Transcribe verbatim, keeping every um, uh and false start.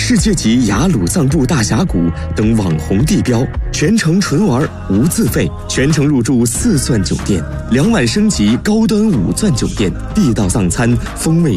世界级雅鲁藏布大峡谷等网红地标，全程纯玩无自费，全程入住四钻酒店，两晚升级高端五钻酒店，地道藏餐，风味